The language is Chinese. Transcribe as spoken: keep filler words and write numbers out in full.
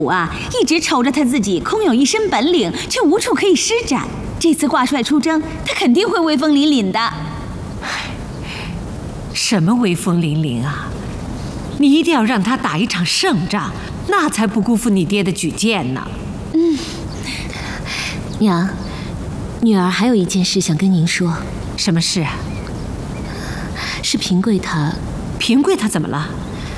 啊，一直瞅着他自己空有一身本领，却无处可以施展。这次挂帅出征，他肯定会威风凛凛的。 什么威风凛凛啊！你一定要让他打一场胜仗，那才不辜负你爹的举荐呢。 嗯，娘，女儿还有一件事想跟您说。 什么事啊？ 是平贵她。 平贵她怎么了？